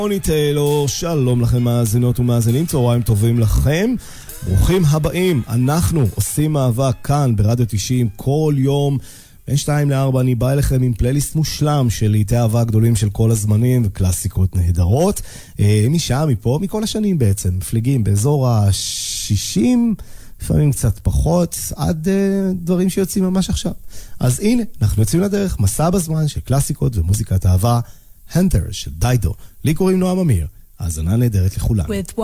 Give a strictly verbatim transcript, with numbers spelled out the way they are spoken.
רוני טיילור, שלום לכם מאזינות ומאזינים, צהריים טובים לכם, ברוכים הבאים. אנחנו עושים מאבק כאן ברדיו תשעים כל יום בין שתיים לארבע. אני בא אליכם עם פלייליסט מושלם של לעיתי אהבה גדולים של כל הזמנים וקלאסיקות נהדרות, אה, משעה מפה, מכל השנים בעצם, מפליגים באזור ה-שישים, לפעמים קצת פחות, עד uh, דברים שיוצאים ממש עכשיו. אז הנה, אנחנו יוצאים לדרך, מסע בזמן של קלאסיקות ומוזיקת אהבה, הנטר של דיידו. לי קוראים נועם אמיר, האזנה נהדרת לכולם.